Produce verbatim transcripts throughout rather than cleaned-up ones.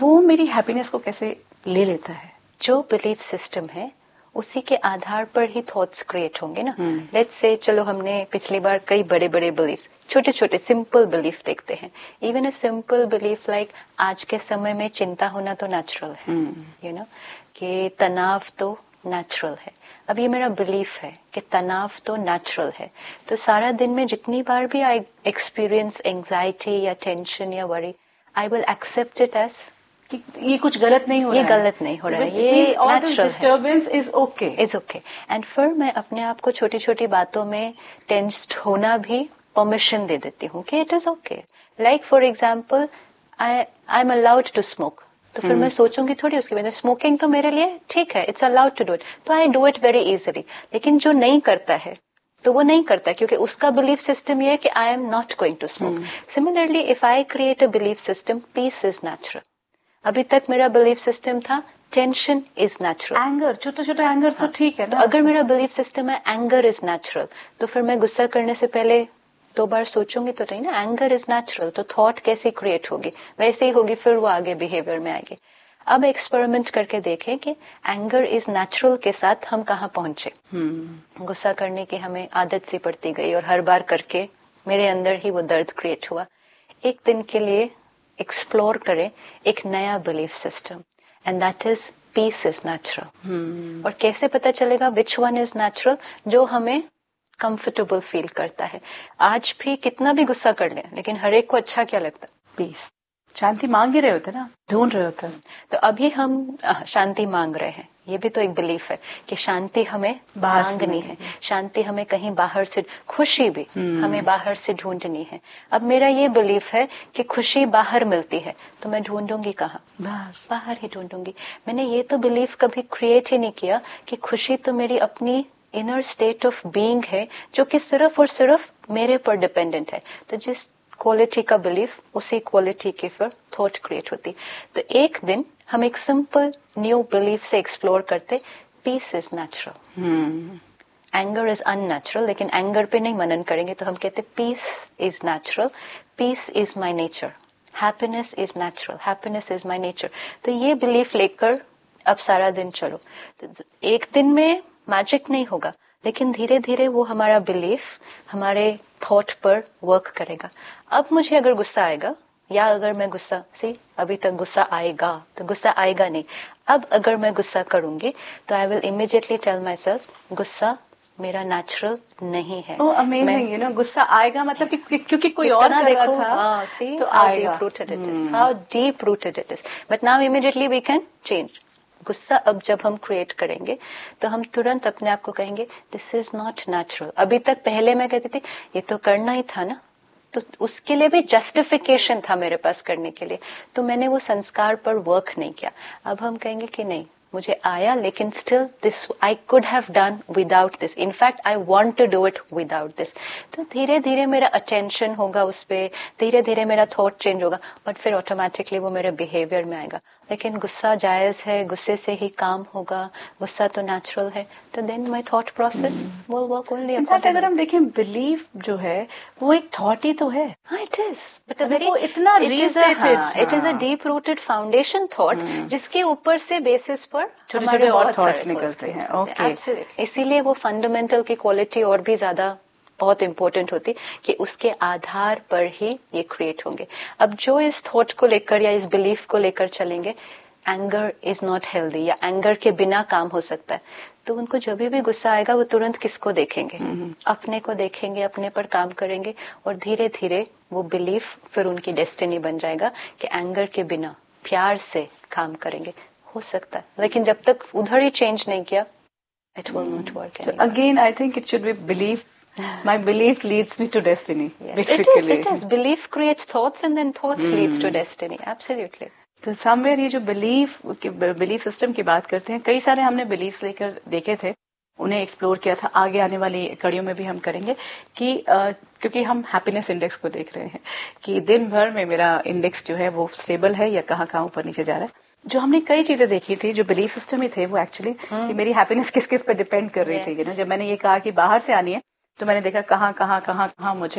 वो मेरी हैप्पीनेस को कैसे ले लेता है? जो बिलीफ सिस्टम है उसी के आधार पर ही थॉट्स क्रिएट होंगे ना. लेट्स से चलो हमने पिछली बार कई बड़े बड़े बिलीफ, छोटे छोटे सिंपल बिलीफ देखते हैं. Even a simple belief like आज के समय में चिंता होना तो नेचुरल है, यू नो, कि तनाव तो नेचुरल है. अब ये मेरा बिलीफ है कि तनाव तो नेचुरल है, तो सारा दिन में जितनी बार भी आई एक्सपीरियंस एंजाइटी या टेंशन या worry, I will accept it as कि ये कुछ गलत नहीं हो ये रहा है, ये गलत नहीं हो रहा है, ये नेचुरल है, disturbance is okay is okay. And फिर मैं अपने आप को छोटी छोटी बातों में टेंस्ड होना भी परमिशन दे देती हूँ कि it is okay. Like for example I I am allowed to smoke, तो फिर मैं सोचूंगी थोड़ी उसकी वजह, स्मोकिंग तो मेरे लिए ठीक है, it's allowed to do it, तो I do it very easily. लेकिन जो नहीं करता है तो वो नहीं करता क्योंकि उसका बिलीफ सिस्टम ये है कि I am not going to smoke. Similarly if I create a belief system piece is natural. अभी तक मेरा बिलीफ सिस्टम था टेंशन इज नेचुरल, एंगर, छोटा छोटा एंगर तो ठीक है ना. तो अगर मेरा बिलीफ सिस्टम है एंगर इज नेचुरल, तो फिर मैं गुस्सा करने से पहले दो बार सोचूंगी तो नहीं ना. एंगर इज नेचुरल, तो थॉट कैसी क्रिएट होगी वैसे ही होगी, फिर वो आगे बिहेवियर में आएगी. अब एक्सपेरिमेंट करके देखें कि एंगर इज नेचुरल के साथ हम कहाँ पहुंचे. hmm. गुस्सा करने की हमें आदत सी पड़ती गई और हर बार करके मेरे अंदर ही वो दर्द क्रिएट हुआ. एक दिन के लिए एक्सप्लोर करें एक नया belief system, and that is peace is natural. और कैसे पता चलेगा विच वन इज नेचुरल? जो हमें कंफर्टेबल फील करता है. आज भी कितना भी गुस्सा कर ले, लेकिन हर एक को अच्छा क्या लगता? पीस. शांति मांग ही रहे होते ना, ढूंढ रहे होते. तो अभी हम शांति मांग रहे हैं, ये भी तो एक बिलीफ है कि शांति हमें मांगनी है, शांति हमें कहीं बाहर से, खुशी भी हमें बाहर से ढूंढनी है. अब मेरा ये बिलीफ है कि खुशी बाहर मिलती है, तो मैं ढूंढूंगी कहाँ? बाहर. बाहर ही ढूंढूंगी. मैंने ये तो बिलीफ कभी क्रिएट ही नहीं किया कि खुशी तो मेरी अपनी इनर स्टेट ऑफ बीइंग है जो कि सिर्फ और सिर्फ मेरे पर डिपेंडेंट है. तो जिस क्वालिटी का बिलीफ उसी क्वालिटी की फिर थॉट क्रिएट होती. तो एक दिन हम एक सिंपल न्यू बिलीफ से एक्सप्लोर करते, piece is natural, anger is unnatural. लेकिन एंगर पे नहीं मनन करेंगे, तो हम कहते piece is natural, piece is my nature, happiness is natural, happiness is my nature. तो ये बिलीफ लेकर अब सारा दिन चलो. तो एक दिन में मैजिक नहीं होगा, लेकिन धीरे धीरे वो हमारा बिलीफ हमारे थॉट पर वर्क करेगा. अब मुझे अगर गुस्सा आएगा, या अगर मैं गुस्सा सी अभी तक गुस्सा आएगा तो गुस्सा आएगा नहीं, अब अगर मैं गुस्सा करूंगी तो I will immediately tell my self गुस्सा मेरा नेचुरल नहीं है. oh, amazing, you know, गुस्सा आएगा मतलब कि क्योंकि कोई और कर रहा देखो, था, हाँ, see तो how आएगा. deep rooted it is, how deep rooted it is. But now immediately we can change. गुस्सा अब जब हम क्रिएट करेंगे तो हम तुरंत अपने आप को कहेंगे दिस इज नॉट नेचुरल. अभी तक पहले मैं कहती थी ये तो करना ही था ना, तो उसके लिए भी जस्टिफिकेशन था मेरे पास करने के लिए, तो मैंने वो संस्कार पर वर्क नहीं किया. अब हम कहेंगे कि नहीं, मुझे आया लेकिन still this I could have done without this, in fact I want to do it without this. तो धीरे धीरे मेरा अटेंशन होगा उस पे, धीरे धीरे मेरा थॉट चेंज होगा, बट फिर ऑटोमेटिकली वो मेरे बिहेवियर में आएगा. लेकिन गुस्सा जायज है, गुस्से से ही काम होगा, गुस्सा तो नेचुरल है, तो then my thought process will work only accordingly. अगर हम देखें बिलीफ जो है वो एक थॉट ही तो है. हाँ, it is, but a very इतना restated, it is a deep rooted foundation thought जिसके ऊपर से बेसिस पर छोटे छोटे और थॉट्स निकलते हैं. Okay, absolutely. इसीलिए वो फंडामेंटल की क्वालिटी और भी ज्यादा बहुत इंपॉर्टेंट होती कि उसके आधार पर ही ये क्रिएट होंगे. अब जो इस थॉट को लेकर या इस बिलीफ को लेकर चलेंगे, एंगर इज नॉट हेल्दी या एंगर के बिना काम हो सकता है, तो उनको जब भी गुस्सा आएगा वो तुरंत किसको देखेंगे? अपने को देखेंगे, अपने पर काम करेंगे, और धीरे धीरे वो बिलीफ फिर उनकी डेस्टिनी बन जाएगा कि एंगर के बिना प्यार से काम करेंगे. हो सकता है, लेकिन जब तक उधर ही चेंज नहीं किया, it will not work. Again I think it should be belief. My belief leads me to destiny. Yeah. Basically, it is. It is. Belief creates thoughts, and then thoughts hmm. leads to destiny. Absolutely. तो somewhere ये जो belief belief system की बात करते हैं, कई सारे हमने बिलीफ्स लेकर देखे थे, उन्हें एक्सप्लोर किया था. आगे आने वाली कड़ियों में भी हम करेंगे कि uh, क्योंकि हम हैप्पीनेस इंडेक्स को देख रहे हैं कि दिन भर में मेरा इंडेक्स जो है वो स्टेबल है या कहाँ कहाँ ऊपर नीचे जा रहा है. जो हमने कई चीजें देखी थी जो बिलीफ सिस्टम ही थे वो एक्चुअली hmm. कि मेरी हैप्पीनेस किस किस पर डिपेंड कर रही yes. थी. ना जब मैंने ये कहा कि बाहर से आनी है, तो मैंने देखा कहाँ कहाँ कहाँ कहाँ मुझे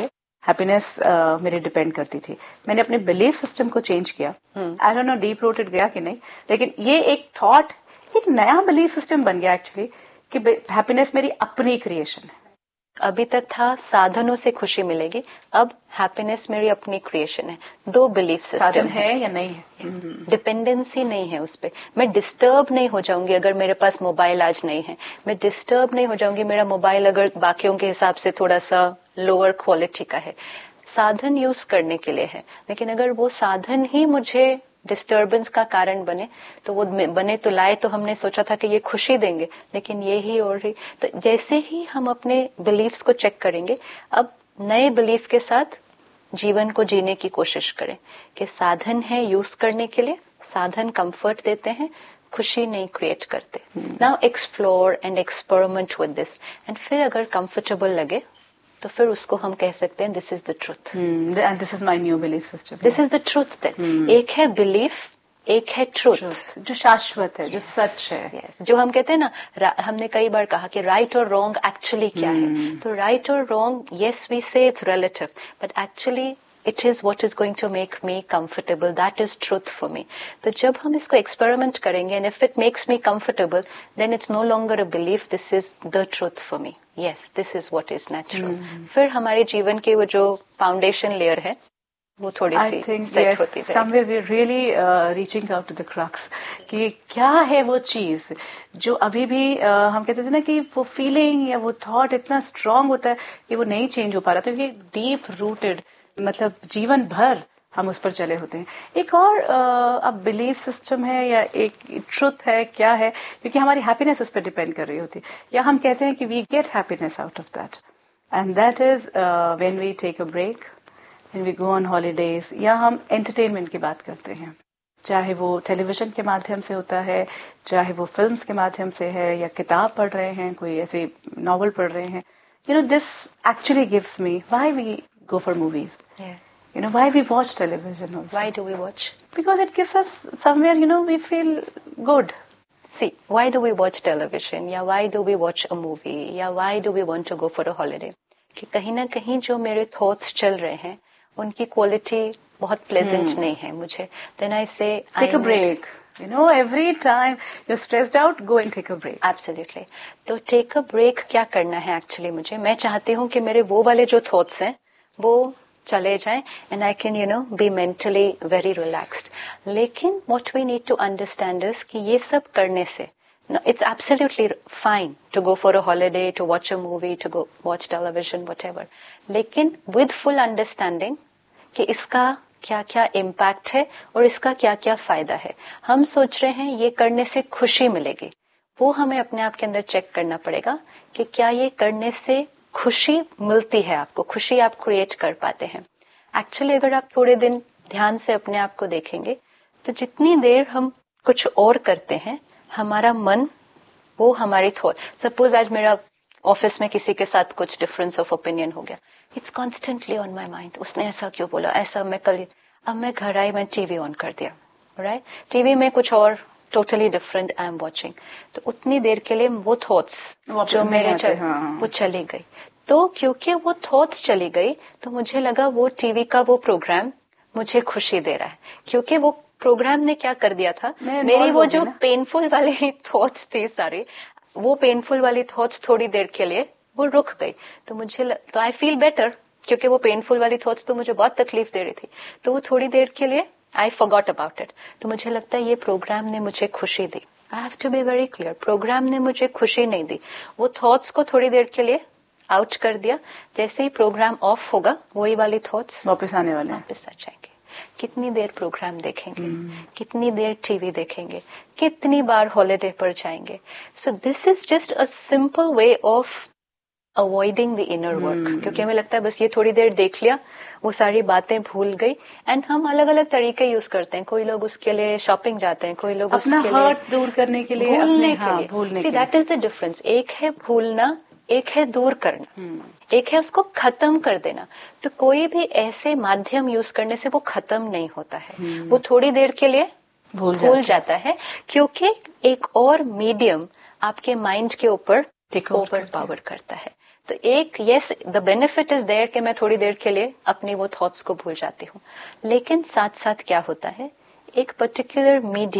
हैप्पीनेस uh, मेरी डिपेंड करती थी। मैंने अपने बिलीफ सिस्टम को चेंज किया। I don't know deep rooted गया कि नहीं, लेकिन ये एक थॉट, एक नया बिलीफ सिस्टम बन गया एक्चुअली कि हैप्पीनेस मेरी अपनी क्रिएशन है। अभी तक था साधनों से खुशी मिलेगी, अब हैप्पीनेस मेरी अपनी क्रिएशन है। दो बिलीफ सिस्टम साधन है, है या नहीं है, डिपेंडेंसी नहीं है उस पे। मैं डिस्टर्ब नहीं हो जाऊंगी अगर मेरे पास मोबाइल आज नहीं है, मैं डिस्टर्ब नहीं हो जाऊंगी मेरा मोबाइल अगर बाकियों के हिसाब से थोड़ा सा लोअर क्वालिटी का है। साधन यूज करने के लिए है, लेकिन अगर वो साधन ही मुझे डिस्टर्बेंस का कारण बने तो वो बने तो लाए तो हमने सोचा था कि ये खुशी देंगे, लेकिन ये ही और ही। तो जैसे ही हम अपने बिलीफ्स को चेक करेंगे, अब नए बिलीफ के साथ जीवन को जीने की कोशिश करें कि साधन है यूज करने के लिए, साधन कंफर्ट देते हैं, खुशी नहीं क्रिएट करते। Now explore and experiment with this, and फिर अगर कंफर्टेबल लगे तो फिर उसको हम कह सकते हैं this is the truth, and this is my new belief system, this is the truth. Then एक है बिलीफ, एक है ट्रुथ जो शाश्वत है, जो yes. सच है। yes. जो हम कहते हैं ना, हमने कई बार कहा कि राइट और रॉन्ग एक्चुअली क्या hmm. है। तो राइट और रॉन्ग, यस वी से it's relative, but actually it is what is going to make me comfortable, that is truth for me. तो जब हम इसको एक्सपेरिमेंट करेंगे and if it makes me comfortable, then it's no longer a belief, this is the truth for me, yes this is what is natural. फिर हमारे जीवन के वो जो फाउंडेशन लेयर है वो थोड़ी सी सेट होती जाएगी। Somewhere we are really reaching out to the crux कि क्या है वो चीज जो अभी भी uh, हम कहते थे ना कि वो फीलिंग या वो थॉट इतना स्ट्रांग होता है कि वो नहीं चेंज हो पा रहा, तो ये डीप रूटेड, मतलब जीवन भर हम उस पर चले होते हैं। एक और uh, अब बिलीफ सिस्टम है या एक ट्रुथ है, क्या है, क्योंकि हमारी हैप्पीनेस उस पर डिपेंड कर रही होती है। या हम कहते हैं कि we get happiness out of that, and that is when we take a break, when we go on holidays, या हम एंटरटेनमेंट की बात करते हैं, चाहे वो टेलीविजन के माध्यम से होता है, चाहे वो फिल्म्स के माध्यम से है, या किताब पढ़ रहे हैं, कोई ऐसे नॉवल पढ़ रहे हैं। You know this actually gives me why we go for movies, you know why we watch television also, why do we watch, because it gives us somewhere, you know we feel good. See, why do we watch television, या why do we watch a movie, या why do we want to go for a holiday? कि कहीं ना कहीं जो मेरे thoughts चल रहे हैं उनकी क्वालिटी बहुत प्लेजेंट hmm. नहीं है मुझे। देन आई से take a break, you know every time you stressed out, go and take a break. Absolutely. तो टेक अ ब्रेक क्या करना है एक्चुअली मुझे, मैं चाहती हूँ कि मेरे वो वाले जो थॉट्स हैं वो चले जाएं and I can you know be mentally very relaxed. लेकिन what we need to understand is कि ये सब करने से no, it's absolutely fine to go for a holiday, to watch a movie, to go watch television, whatever. लेकिन with full understanding कि इसका क्या क्या इम्पैक्ट है और इसका क्या क्या फायदा है। हम सोच रहे हैं ये करने से खुशी मिलेगी, वो हमें अपने आप के अंदर चेक करना पड़ेगा कि क्या ये करने से खुशी मिलती है आपको, खुशी आप क्रिएट कर पाते हैं। एक्चुअली अगर आप थोड़े दिन ध्यान से अपने आप को देखेंगे तो जितनी देर हम कुछ और करते हैं, हमारा मन वो हमारी थॉट, सपोज आज मेरा ऑफिस में किसी के साथ कुछ डिफरेंस ऑफ ओपिनियन हो गया, it's constantly on my mind, उसने ऐसा क्यों बोला, ऐसा मैं कल, अब मैं घर आई, मैं टीवी ऑन कर दिया, राइट, टीवी में कुछ और totally different I am watching, तो उतनी देर के लिए वो थॉट्स जो मेरे चल, हाँ। वो चली गई। तो क्योंकि वो थॉट्स चली गई तो मुझे लगा वो टीवी का वो प्रोग्राम मुझे खुशी दे रहा है, क्योंकि वो प्रोग्राम ने क्या कर दिया था, मेरी वो जो पेनफुल वाली थॉट्स थी सारी, वो पेनफुल वाली थॉट्स थोड़ी देर के लिए वो रुक गई। तो मुझे ल... तो आई फील बेटर, क्योंकि वो पेनफुल वाली थॉट्स तो मुझे बहुत तकलीफ दे रही थी, तो वो थोड़ी देर के लिए आई फॉरगॉट अबाउट इट। तो मुझे लगता है ये प्रोग्राम ने मुझे खुशी दी। I have to be very clear, programme ने मुझे खुशी नहीं दी, वो थॉट्स को थोड़ी देर के लिए आउट कर दिया। जैसे ही प्रोग्राम ऑफ होगा वही वाली थॉट्स वापस आने वाले, वापस आ जाएंगे। कितनी देर प्रोग्राम देखेंगे, hmm. कितनी देर टीवी देखेंगे, कितनी बार हॉलिडे पर जाएंगे। So this is just a simple way of avoiding the inner work, क्योंकि हमें लगता है बस ये थोड़ी देर देख लिया, वो सारी बातें भूल गई। एंड हम अलग अलग तरीके यूज करते हैं, कोई लोग उसके लिए शॉपिंग जाते हैं, कोई लोग अपना उसके हर्ट दूर करने के लिए, भूलने हाँ, के लिए भूलने see that is the difference. एक है भूलना, एक है दूर करना, hmm. एक है उसको खत्म कर देना। तो कोई भी ऐसे माध्यम यूज करने से वो खत्म नहीं होता है, hmm. वो थोड़ी देर के लिए भूल, भूल जाता है, क्योंकि एक और मीडियम आपके माइंड के ऊपर ओवर पावर करता है। तो एक yes the benefit is there कि मैं थोड़ी देर के लिए अपनी वो थॉट्स को भूल जाती हूँ, लेकिन साथ साथ क्या होता है, एक पर्टिकुलर मीडियम